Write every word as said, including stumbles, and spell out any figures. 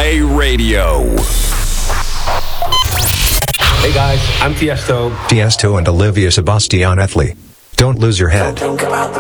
Play Radio. Hey guys, I'm Tiesto. Tiesto and Olivia Sebastian Ethley. Don't lose your head. Don't think about the